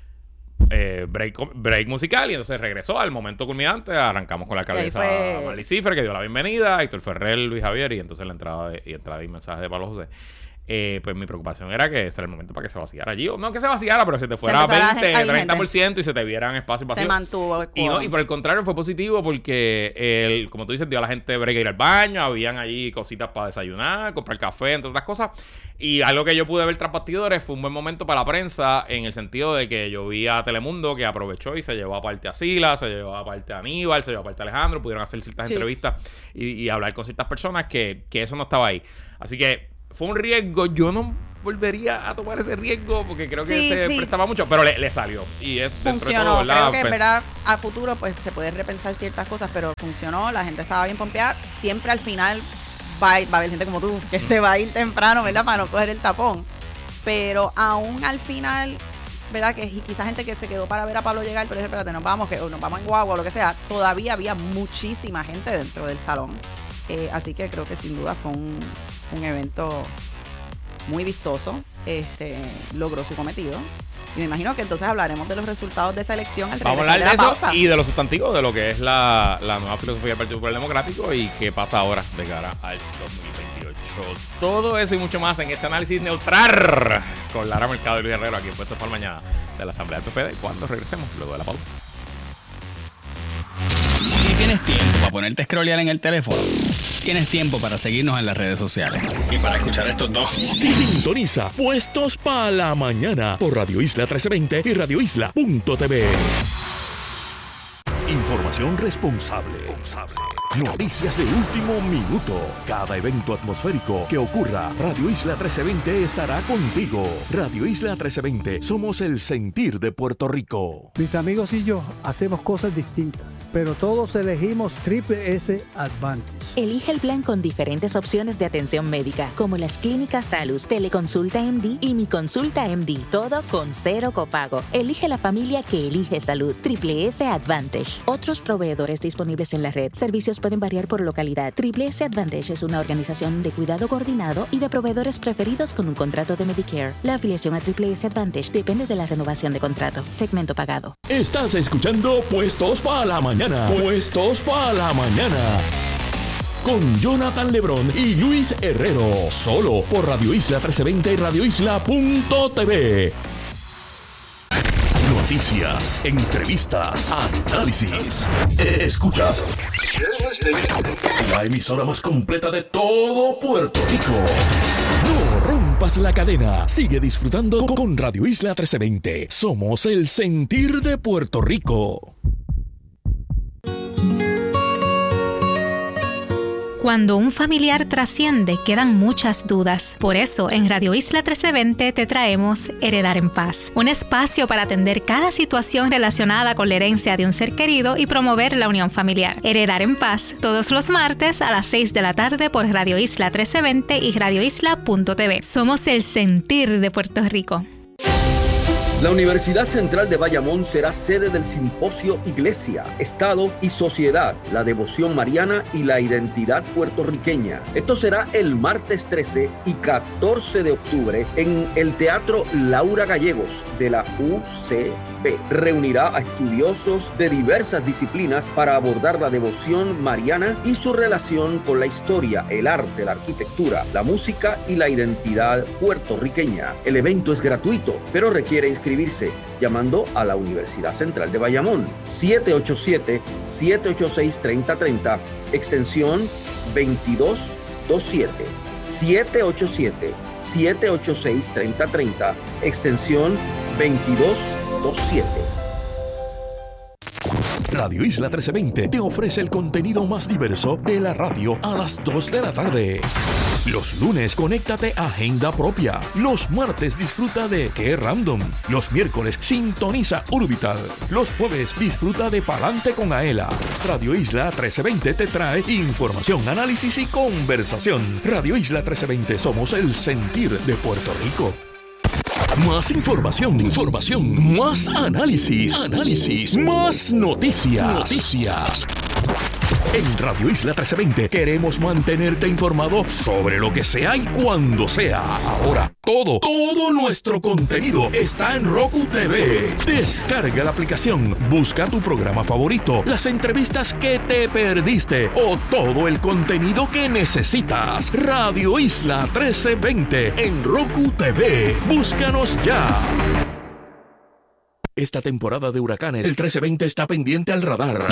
B: break musical, y entonces regresó al momento culminante. Arrancamos con la alcaldesa Marley Cifre, que dio la bienvenida, Héctor Ferrer, Luis Javier, y entonces la entrada y mensajes de Pablo José. Pues mi preocupación era que ese era el momento para que se vaciara allí, o no que se vaciara, pero se te fuera 20, 30% y se te vieran espacios vacíos.
D: Se mantuvo el
B: y por el contrario fue positivo porque como tú dices, dio a la gente break a ir al baño, habían allí cositas para desayunar, comprar café, entre otras cosas. Y algo que yo pude ver tras bastidores fue un buen momento para la prensa, en el sentido de que yo vi a Telemundo que aprovechó y se llevó aparte a Sila, se llevó aparte a Aníbal, se llevó aparte a Alejandro, pudieron hacer ciertas entrevistas y hablar con ciertas personas que eso no estaba ahí. Así que fue un riesgo. Yo no volvería a tomar ese riesgo porque creo que se prestaba mucho, pero le salió. Y
D: funcionó. Creo que ¿verdad? A futuro pues se puede repensar ciertas cosas, pero funcionó. La gente estaba bien pompeada. Siempre al final va a haber gente como tú que se va a ir temprano, ¿verdad? Para no coger el tapón. Pero aún al final, ¿verdad? Que quizás gente que se quedó para ver a Pablo llegar, pero dice, espérate, nos vamos en guagua o lo que sea. Todavía había muchísima gente dentro del salón. Así que creo que sin duda fue un evento muy vistoso. Logró su cometido. Y me imagino que entonces hablaremos de los resultados de esa elección al regresar.
B: Vamos a hablar de eso y de los sustantivos, de lo que es la nueva filosofía del Partido Popular Democrático y qué pasa ahora de cara al 2028. Todo eso y mucho más en este análisis neutral con Lara Mercado y Luis Herrero aquí en Puestos para Mañana de la Asamblea del PPD cuando regresemos luego de la pausa.
C: Si tienes tiempo para ponerte a scrollear en el teléfono, tienes tiempo para seguirnos en las redes sociales y para escuchar estos dos.
A: Sintoniza Puestos para la Mañana por Radio Isla 1320 y radioisla.tv. Información responsable. Noticias de último minuto. Cada evento atmosférico que ocurra, Radio Isla 1320 estará contigo. Radio Isla 1320, somos el sentir de Puerto Rico.
E: Mis amigos y yo hacemos cosas distintas, pero todos elegimos Triple S Advantage.
F: Elige el plan con diferentes opciones de atención médica, como las clínicas Salus, Teleconsulta MD y Mi Consulta MD, todo con 0 copago. Elige la familia que elige salud. Triple S Advantage. Otros proveedores disponibles en la red. Servicios pueden variar por localidad. Triple S Advantage es una organización de cuidado coordinado y de proveedores preferidos con un contrato de Medicare. La afiliación a Triple S Advantage depende de la renovación de contrato. Segmento pagado.
A: Estás escuchando Puestos para la Mañana. Puestos para la Mañana. Con Jonathan Lebrón y Luis Herrero. Solo por Radio Isla 1320 y radioisla.tv. Noticias, entrevistas, análisis. Escuchas la emisora más completa de todo Puerto Rico. No rompas la cadena. Sigue disfrutando con Radio Isla 1320. Somos el sentir de Puerto Rico.
G: Cuando un familiar trasciende, quedan muchas dudas. Por eso, en Radio Isla 1320 te traemos Heredar en Paz, un espacio para atender cada situación relacionada con la herencia de un ser querido y promover la unión familiar. Heredar en Paz, todos los martes a las 6 de la tarde por Radio Isla 1320 y radioisla.tv. Somos el sentir de Puerto Rico.
H: La Universidad Central de Bayamón será sede del simposio Iglesia, Estado y Sociedad, la devoción mariana y la identidad puertorriqueña. Esto será el martes 13 y 14 de octubre en el Teatro Laura Gallegos de la UCB. Reunirá a estudiosos de diversas disciplinas para abordar la devoción mariana y su relación con la historia, el arte, la arquitectura, la música y la identidad puertorriqueña. El evento es gratuito, pero requiere inscribirse llamando a la Universidad Central de Bayamón 787-786-3030 extensión 2227 787-786-3030 extensión 2227.
A: Radio Isla 1320 te ofrece el contenido más diverso de la radio a las 2 de la tarde. Los lunes, conéctate a Agenda Propia. Los martes, disfruta de Qué Random. Los miércoles, sintoniza Urbital. Los jueves, disfruta de Palante con Aela. Radio Isla 1320 te trae información, análisis y conversación. Radio Isla 1320, somos el sentir de Puerto Rico. Más información, más análisis, más noticias. En Radio Isla 1320 queremos mantenerte informado sobre lo que sea y cuando sea. Ahora, todo nuestro contenido está en Roku TV. Descarga la aplicación, busca tu programa favorito, las entrevistas que te perdiste o todo el contenido que necesitas. Radio Isla 1320 en Roku TV. Búscanos ya. Esta temporada de huracanes, el 1320 está pendiente al radar.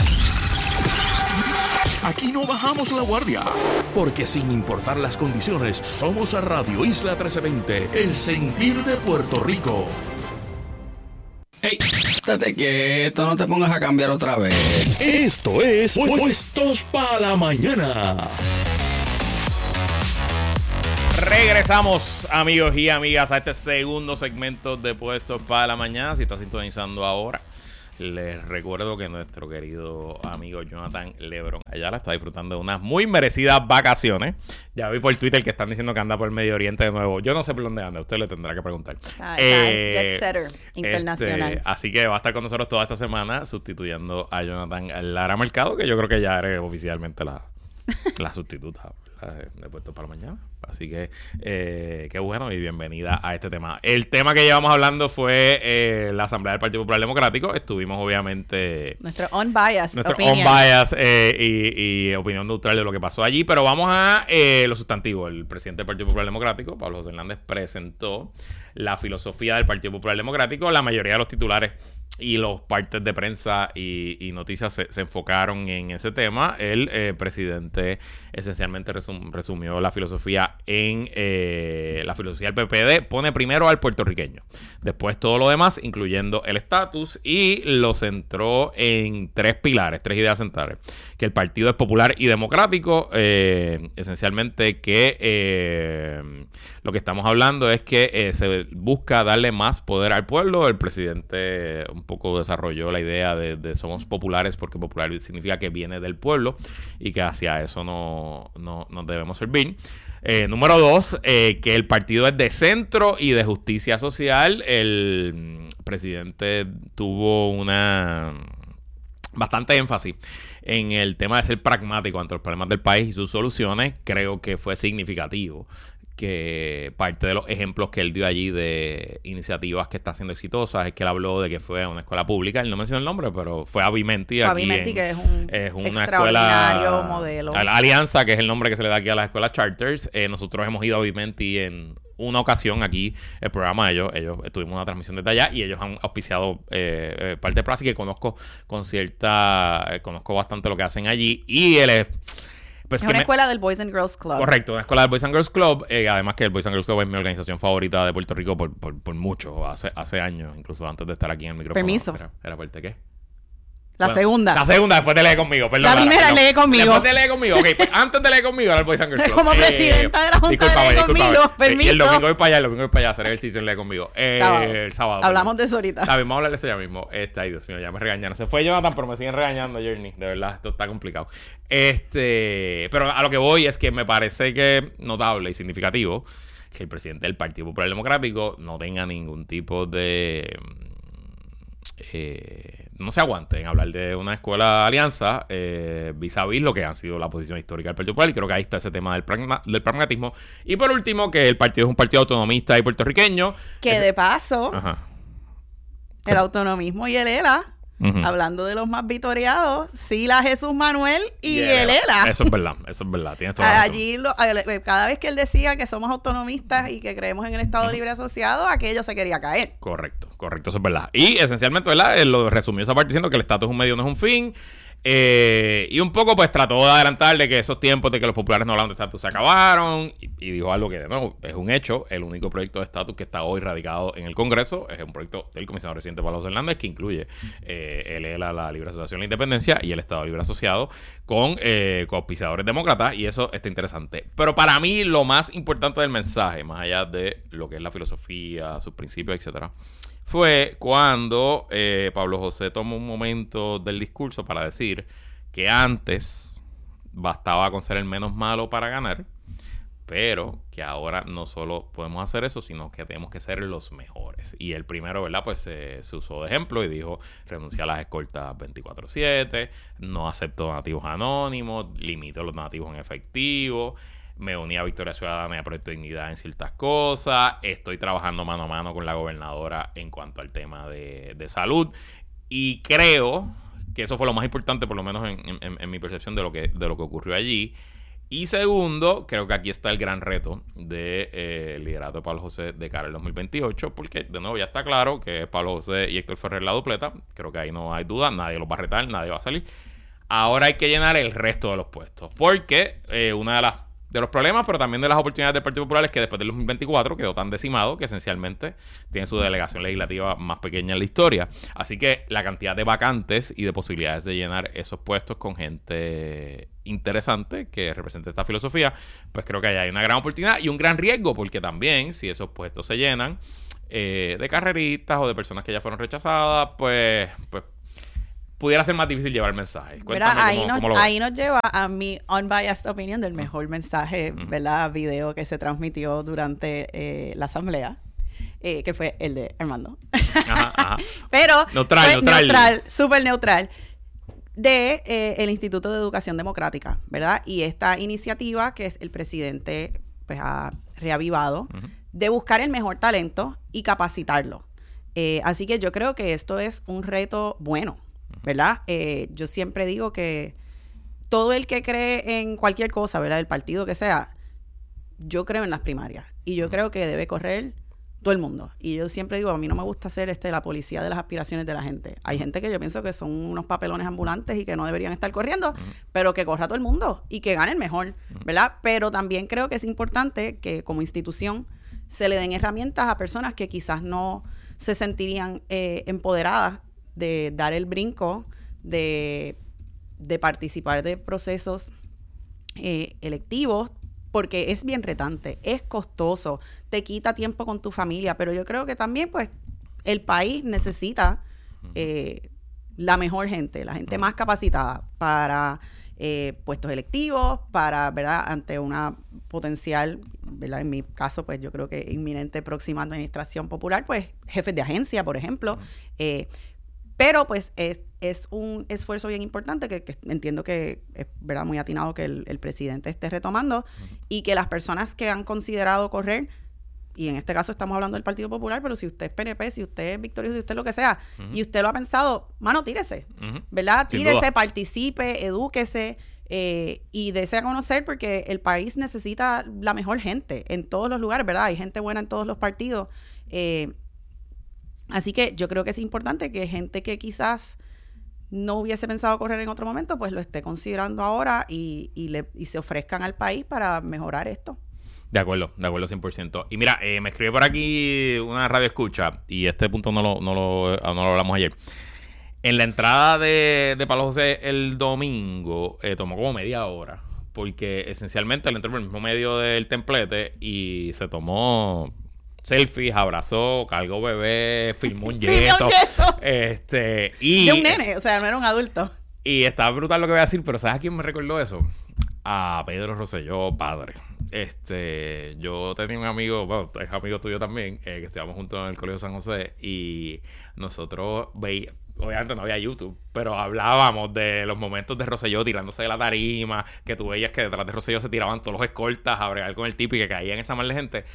A: Aquí no bajamos la guardia, porque sin importar las condiciones, somos a Radio Isla 1320, el sentir de Puerto Rico.
C: ¡Ey! Estate quieto, no te pongas a cambiar otra vez.
A: Esto es Puestos para la Mañana.
B: Regresamos, amigos y amigas, a este segundo segmento de Puestos para la Mañana. Si está sintonizando ahora, les recuerdo que nuestro querido amigo Jonathan Lebron Ayala está disfrutando de unas muy merecidas vacaciones. Ya vi por Twitter que están diciendo que anda por el Medio Oriente de nuevo. Yo no sé por dónde anda, usted le tendrá que preguntar.
D: Jet setter internacional.
B: Así que va a estar con nosotros toda esta semana sustituyendo a Jonathan Lara Mercado, que yo creo que ya eres oficialmente la sustituta de Puestos para la Mañana. Así que qué bueno y bienvenida a este tema. El tema que llevamos hablando fue la Asamblea del Partido Popular Democrático. Estuvimos obviamente
D: nuestro unbiased
B: y opinión neutral de lo que pasó allí, pero vamos a lo sustantivo. El presidente del Partido Popular Democrático, Pablo José Hernández, presentó la filosofía del Partido Popular Democrático. La mayoría de los titulares y los partes de prensa y noticias se enfocaron en ese tema. El presidente esencialmente resumió la filosofía en la filosofía del PPD. Pone primero al puertorriqueño, después todo lo demás, incluyendo el estatus, y lo centró en tres pilares, tres ideas centrales: que el partido es popular y democrático, esencialmente que lo que estamos hablando es que se busca darle más poder al pueblo. El presidente un poco desarrolló la idea de somos populares porque popular significa que viene del pueblo y que hacia eso no debemos servir. Número 2, que el partido es de centro y de justicia social. El presidente tuvo bastante énfasis en el tema de ser pragmático ante los problemas del país y sus soluciones. Creo que fue significativo que parte de los ejemplos que él dio allí de iniciativas que están siendo exitosas es que él habló de que fue a una escuela pública. Él no mencionó el nombre, pero fue Avimenti.
D: Avimenti, que es una extraordinario modelo.
B: La Alianza, que es el nombre que se le da aquí a las escuelas charters. Nosotros hemos ido a Avimenti en una ocasión aquí, el programa de ellos tuvimos una transmisión desde allá y ellos han auspiciado parte de Plaza, que conozco bastante lo que hacen allí. Y él es...
D: Pues es una escuela del Boys and Girls Club.
B: Correcto, una escuela del Boys and Girls Club. Además que el Boys and Girls Club es mi organización favorita de Puerto Rico por mucho. Hace años, incluso antes de estar aquí en el micrófono.
D: Permiso.
B: ¿Era parte de qué?
D: La segunda,
B: después te lee conmigo. Perdón,
D: la primera lee conmigo.
B: Después te lee conmigo. Ok, pues antes de leer conmigo era el Boys and Girls Club.
D: Como presidenta de la Junta lee conmigo. Permiso.
B: El domingo voy para allá, hacer el season lee conmigo. El sábado.
D: Hablamos de eso ahorita.
B: Está bien, vamos a hablar de eso ya mismo. Ay, Dios mío, ya me regañaron. Se fue Jonathan, pero me siguen regañando, Journey. De verdad, esto está complicado. Pero a lo que voy es que me parece que notable y significativo que el presidente del Partido Popular Democrático no tenga ningún tipo de... no se aguante en hablar de una escuela alianza vis a vis lo que han sido la posición histórica del Partido Popular, y creo que ahí está ese tema del pragmatismo. Y por último, que el partido es un partido autonomista y puertorriqueño,
D: que de paso el autonomismo y el ELA, hablando de los más vitoreados, Sila, Jesús Manuel y el ELA.
B: Eso es verdad, tienes toda la razón.
D: Allí cada vez que él decía que somos autonomistas y que creemos en el Estado Libre Asociado, aquello se quería caer.
B: Correcto, eso es verdad. Y esencialmente, ¿verdad? Él lo resumió esa parte diciendo que el estatus es un medio, no es un fin. Y un poco pues trató de adelantar de que esos tiempos de que los populares no hablaban de estatus se acabaron, y dijo algo que de nuevo es un hecho. El único proyecto de estatus que está hoy radicado en el Congreso es un proyecto del comisionado residente Pablo José Hernández, que incluye el ELA, la Libre Asociación de la Independencia, y el Estado Libre Asociado con auspiciadores demócratas, y eso está interesante. Pero para mí lo más importante del mensaje, más allá de lo que es la filosofía, sus principios, etcétera, fue cuando Pablo José tomó un momento del discurso para decir que antes bastaba con ser el menos malo para ganar, pero que ahora no solo podemos hacer eso, sino que tenemos que ser los mejores. Y el primero, ¿verdad? Pues se usó de ejemplo y dijo: renuncia a las escoltas 24/7, no acepto donativos anónimos, limito los donativos en efectivo, me uní a Victoria Ciudadana y a Proyecto Dignidad en ciertas cosas, estoy trabajando mano a mano con la gobernadora en cuanto al tema de salud. Y creo que eso fue lo más importante, por lo menos en mi percepción de lo que ocurrió allí. Y segundo, creo que aquí está el gran reto del liderato de Pablo José de cara al 2028, porque de nuevo ya está claro que es Pablo José y Héctor Ferrer la dupleta. Creo que ahí no hay duda, nadie los va a retar, nadie va a salir. Ahora hay que llenar el resto de los puestos, porque una de las los problemas, pero también de las oportunidades del Partido Popular es que después del 2024 quedó tan decimado que esencialmente tiene su delegación legislativa más pequeña en la historia. Así que la cantidad de vacantes y de posibilidades de llenar esos puestos con gente interesante que represente esta filosofía, pues creo que ahí hay una gran oportunidad y un gran riesgo, porque también si esos puestos se llenan de carreristas o de personas que ya fueron rechazadas, pues pudiera ser más difícil llevar el mensaje.
D: Ahí nos lleva a mi unbiased opinion del mejor mensaje, ¿verdad? Video que se transmitió durante la asamblea, que fue el de Armando. Ajá. Pero neutral, súper neutral, de el Instituto de Educación Democrática, ¿verdad? Y esta iniciativa que el presidente pues ha reavivado, de buscar el mejor talento y capacitarlo. Así que yo creo que esto es un reto bueno, ¿verdad? Yo siempre digo que todo el que cree en cualquier cosa, ¿verdad? El partido que sea, yo creo en las primarias y yo creo que debe correr todo el mundo. Y yo siempre digo, a mí no me gusta ser la policía de las aspiraciones de la gente. Hay gente que yo pienso que son unos papelones ambulantes y que no deberían estar corriendo, pero que corra todo el mundo y que gane el mejor, ¿verdad? Pero también creo que es importante que como institución se le den herramientas a personas que quizás no se sentirían empoderadas de dar el brinco, de participar de procesos electivos, porque es bien retante, es costoso, te quita tiempo con tu familia, pero yo creo que también pues el país necesita la mejor gente, la gente más capacitada para puestos electivos, para, ¿verdad? Ante una potencial, ¿verdad? En mi caso, pues yo creo que inminente próxima administración popular, pues jefes de agencia, por ejemplo, pero pues es un esfuerzo bien importante que entiendo que es, ¿verdad?, muy atinado que el presidente esté retomando y que las personas que han considerado correr, y en este caso estamos hablando del Partido Popular, pero si usted es PNP, si usted es victorioso, si usted es lo que sea, y usted lo ha pensado, mano, tírese, ¿verdad? Tírese, participe, edúquese y desea conocer, porque el país necesita la mejor gente en todos los lugares, ¿verdad? Hay gente buena en todos los partidos. Así que yo creo que es importante que gente que quizás no hubiese pensado correr en otro momento, pues lo esté considerando ahora y se ofrezcan al país para mejorar esto.
B: De acuerdo 100%. Y mira, me escribe por aquí una radio escucha, y este punto no lo hablamos ayer. En la entrada de Pablo José el domingo, tomó como media hora, porque esencialmente él entró por el mismo medio del templete y se tomó selfies, abrazó, cargó bebé, filmó un yeso. Y
D: de un nene, o sea, no era un adulto.
B: Y está brutal lo que voy a decir, pero ¿sabes a quién me recordó eso? A Pedro Rosselló, padre. Yo tenía un amigo, bueno, es amigo tuyo también, que estudiamos juntos en el Colegio San José, y nosotros obviamente no había YouTube, pero hablábamos de los momentos de Rosselló tirándose de la tarima, que tú veías que detrás de Rosselló se tiraban todos los escoltas a bregar con el tipo y que caían esa mal de gente.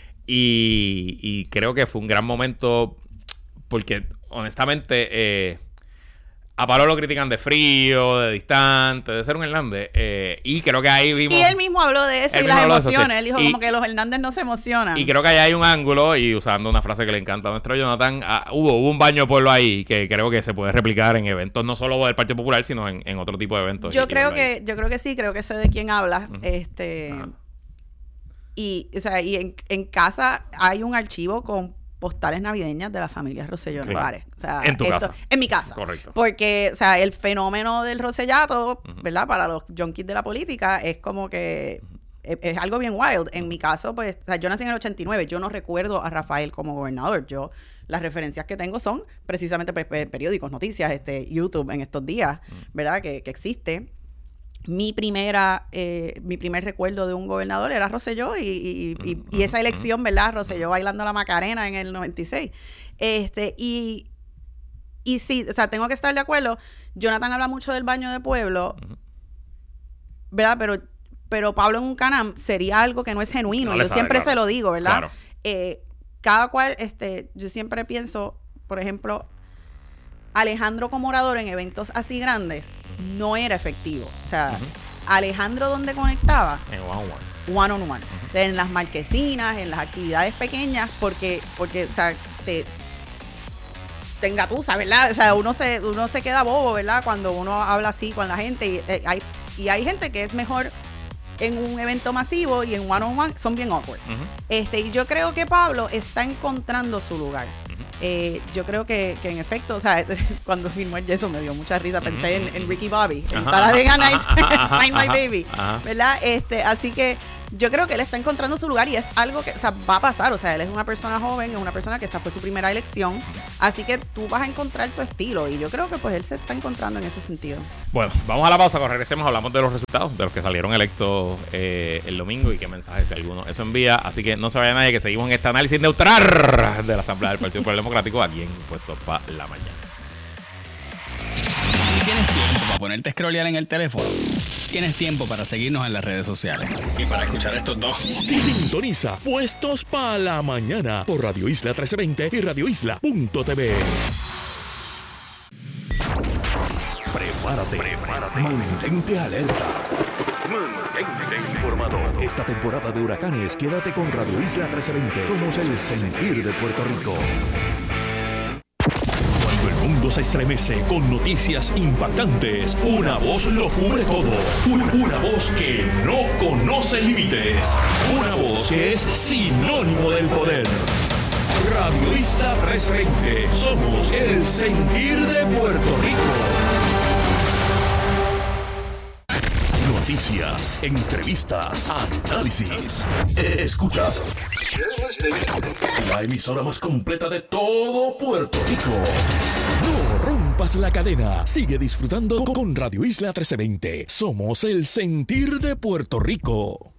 B: Y creo que fue un gran momento porque, honestamente, a Pablo lo critican de frío, de distante, de ser un Hernández. Y creo que ahí vimos...
D: Y él mismo habló de eso y las emociones. Sí. Él dijo como que los Hernández no se emocionan.
B: Y creo que ahí hay un ángulo, y usando una frase que le encanta a nuestro Jonathan, hubo un baño de pueblo ahí que creo que se puede replicar en eventos no solo del Partido Popular, sino en otro tipo de eventos.
D: Yo creo que sí, creo que sé de quién hablas. Y, o sea, y en casa hay un archivo con postales navideñas de la familia Rosselló Nevares. O sea,
B: en tu casa.
D: En mi casa.
B: Correcto.
D: Porque, o sea, el fenómeno del Rossellato, ¿verdad? Para los junkies de la política es como que es algo bien wild. En mi caso, pues, o sea, yo nací en el 89. Yo no recuerdo a Rafael como gobernador. Las referencias que tengo son precisamente pues, periódicos, noticias, YouTube en estos días, ¿verdad? Que existe. Mi primer recuerdo de un gobernador era Rosselló y esa elección, ¿verdad? Rosselló bailando la Macarena en el 96. Y sí, o sea, tengo que estar de acuerdo. Jonathan habla mucho del baño de pueblo, ¿verdad? Pero Pablo en un Canam sería algo que no es genuino. Yo siempre se lo digo, ¿verdad? Claro. Cada cual, yo siempre pienso, por ejemplo, Alejandro como orador en eventos así grandes no era efectivo. O sea, Alejandro, ¿dónde conectaba?
B: En
D: one-on-one. En las marquesinas, en las actividades pequeñas, porque o sea, te engatusa, ¿verdad? O sea, uno se queda bobo, ¿verdad? Cuando uno habla así con la gente y hay gente que es mejor en un evento masivo y en one-on-one son bien awkward. Y yo creo que Pablo está encontrando su lugar. Yo creo que en efecto, o sea, cuando filmó el Yeso me dio mucha risa, pensé en Ricky Bobby, en Talladega Nights, Sign My Baby, ¿verdad? Así que yo creo que él está encontrando su lugar y es algo que, o sea, va a pasar. O sea, él es una persona joven, es una persona que esta fue su primera elección, así que tú vas a encontrar tu estilo y yo creo que pues él se está encontrando en ese sentido.
B: Bueno, vamos a la pausa, cuando regresemos hablamos de los resultados, de los que salieron electos el domingo y qué mensajes alguno eso envía, así que no se vaya nadie, que seguimos en este análisis neutral de la Asamblea del Partido Popular Democrático aquí en Puestos para la Mañana.
C: Si tienes tiempo para ponerte a scrollear en el teléfono, tienes tiempo para seguirnos en las redes sociales y para escuchar estos dos.
A: Sintoniza Puestos para la Mañana por Radio Isla 1320 y radioisla.tv. Prepárate. Mantente alerta. Mantente informado. Esta temporada de huracanes, quédate con Radio Isla 1320. Somos el sentir de Puerto Rico. Cuando el mundo se estremece con noticias impactantes, una voz lo cubre todo. Una voz que no conoce límites. Una voz que es sinónimo del poder. Radio Isla 1320. Somos el sentir de Puerto Rico. Noticias, entrevistas, análisis. Escuchas la emisora más completa de todo Puerto Rico. No rompas la cadena. Sigue disfrutando con Radio Isla 1320. Somos el sentir de Puerto Rico.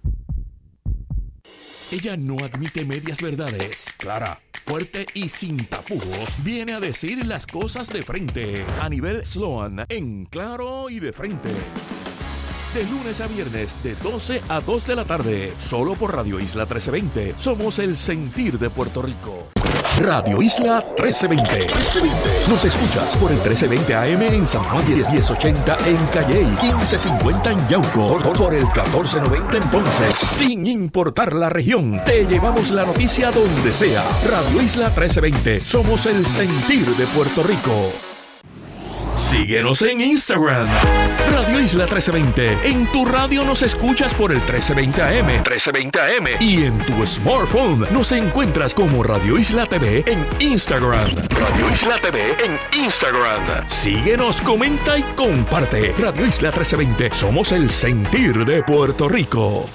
A: Ella no admite medias verdades. Clara, fuerte y sin tapujos, viene a decir las cosas de frente. Anibel Sloan, en Claro y de Frente. De lunes a viernes, de 12 a 2 de la tarde. Solo por Radio Isla 1320. Somos el sentir de Puerto Rico. Radio Isla 1320. Nos escuchas por el 1320 AM en San Juan, 1080 en Calley, 1550 en Yauco, por el 1490 en Ponce. Sin importar la región, te llevamos la noticia donde sea. Radio Isla 1320. Somos el sentir de Puerto Rico. Síguenos en Instagram, Radio Isla 1320. En tu radio nos escuchas por el 1320 AM. Y en tu smartphone nos encuentras como Radio Isla TV en Instagram. Radio Isla TV en Instagram. Síguenos, comenta y comparte. Radio Isla 1320. Somos el sentir de Puerto Rico.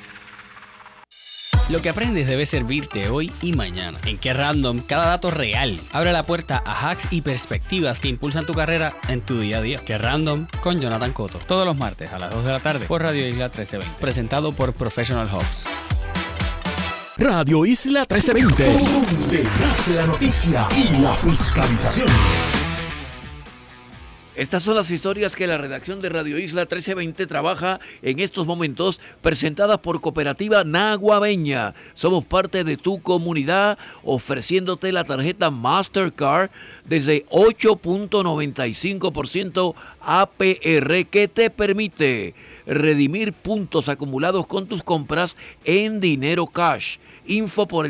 C: Lo que aprendes debe servirte hoy y mañana. En Que Random, cada dato real abre la puerta a hacks y perspectivas que impulsan tu carrera en tu día a día. Que Random con Jonathan Cotto. Todos los martes a las 2 de la tarde por Radio Isla 1320. Presentado por Professional Hubs.
A: Radio Isla 1320. Donde nace la noticia y la fiscalización.
I: Estas son las historias que la redacción de Radio Isla 1320 trabaja en estos momentos, presentadas por Cooperativa Naguabeña. Somos parte de tu comunidad, ofreciéndote la tarjeta Mastercard desde 8.95% APR, que te permite redimir puntos acumulados con tus compras en dinero cash. Info por el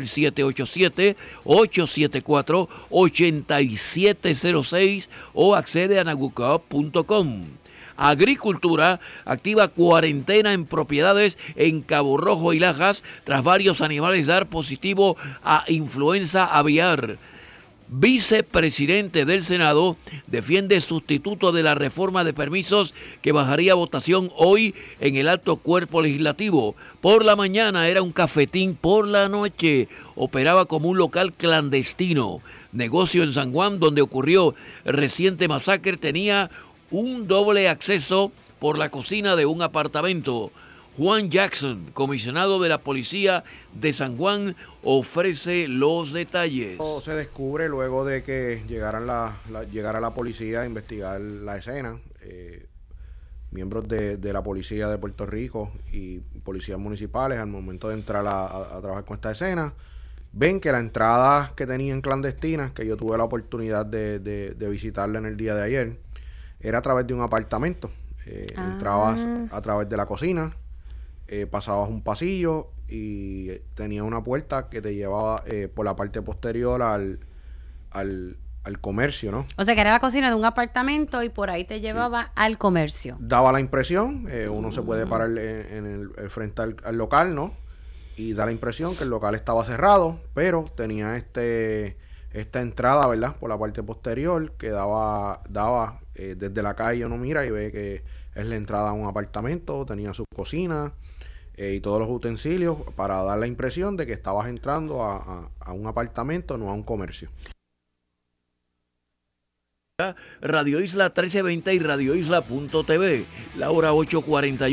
I: 787-874-8706 o accede a nagucop.com. Agricultura activa cuarentena en propiedades en Cabo Rojo y Lajas tras varios animales dar positivo a influenza aviar. Vicepresidente del Senado defiende sustituto de la reforma de permisos que bajaría votación hoy en el alto cuerpo legislativo. Por la mañana era un cafetín, por la noche operaba como un local clandestino. Negocio en San Juan donde ocurrió reciente masacre tenía un doble acceso por la cocina de un apartamento. Juan Jackson, comisionado de la Policía de San Juan, ofrece los detalles.
J: Se descubre luego de que llegara la policía a investigar la escena. Miembros de la Policía de Puerto Rico y policías municipales, al momento de entrar a trabajar con esta escena, ven que la entrada que tenían clandestinas, que yo tuve la oportunidad de visitarla en el día de ayer, era a través de un apartamento. Entrabas a través de la cocina, pasabas un pasillo y tenía una puerta que te llevaba por la parte posterior al comercio, ¿no?
K: O sea, que era la cocina de un apartamento y por ahí te llevaba al comercio.
J: Daba la impresión, uno se puede parar frente al local, ¿no? Y da la impresión que el local estaba cerrado, pero tenía esta entrada, ¿verdad? Por la parte posterior que daba desde la calle uno mira y ve que es la entrada a un apartamento, tenía su cocina y todos los utensilios para dar la impresión de que estabas entrando a un apartamento, no a un comercio.
I: Radio Isla 1320 y radioisla.tv, la hora 8:41.